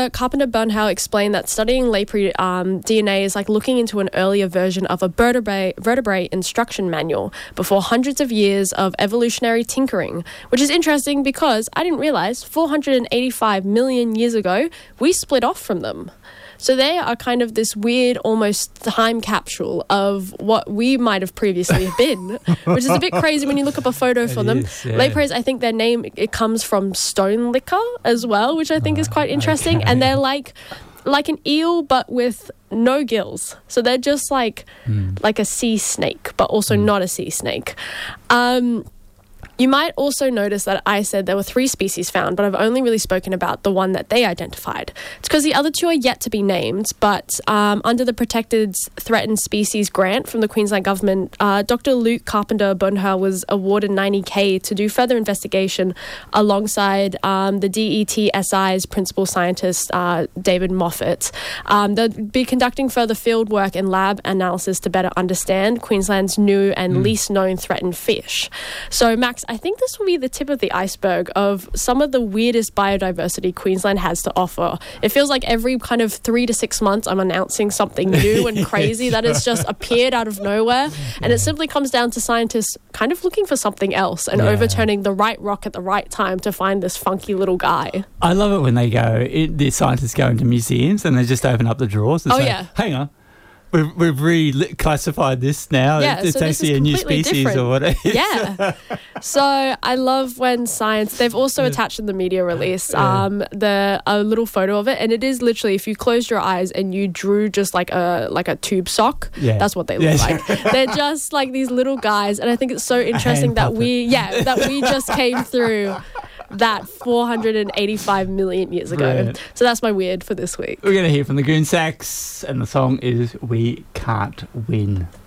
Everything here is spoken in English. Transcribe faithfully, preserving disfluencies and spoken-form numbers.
So Carpenter Bernhal explained that studying Lepre um, D N A is like looking into an earlier version of a vertebrate, vertebrate instruction manual before hundreds of years of evolutionary tinkering, which is interesting because I didn't realize four hundred eighty-five million years ago, we split off from them. So they are kind of this weird, almost time capsule of what we might have previously been, which is a bit crazy when you look up a photo for It them. is, yeah. Lepres, I think their name, it comes from stone liquor as well, which I think is quite interesting. okay. And they're like like an eel, but with no gills. So they're just like Mm. like a sea snake, but also not a sea snake. Um... You might also notice that I said there were three species found, but I've only really spoken about the one that they identified. It's because the other two are yet to be named, but um, under the Protected Threatened Species grant from the Queensland Government, uh, Doctor Luke Carpenter Bernhal was awarded ninety K to do further investigation alongside um, the D E T S I's principal scientist, uh, David Moffat. Um, they'll be conducting further field work and lab analysis to better understand Queensland's new and Mm. least known threatened fish. So, Max, I think this will be the tip of the iceberg of some of the weirdest biodiversity Queensland has to offer. It feels like every kind of three to six months I'm announcing something new and crazy that has just appeared out of nowhere. And it simply comes down to scientists kind of looking for something else and Yeah. overturning the right rock at the right time to find this funky little guy. I love it when they go, it, the scientists go into museums and they just open up the drawers and Oh, say, yeah. hang on, we've, we've reclassified this now. Yeah, it's so this actually is a new completely species different. or whatever. Yeah. So I love when science, they've also attached in the media release um, the a little photo of it, and it is literally, if you closed your eyes and you drew just like a like a tube sock, Yeah. that's what they look Yeah. like. They're just like these little guys, and I think it's so interesting that puppet. we, yeah, that we just came through that four hundred eighty-five million years ago. Brilliant. So that's my weird for this week. We're going to hear from the Goon Sax, and the song is We Can't Win.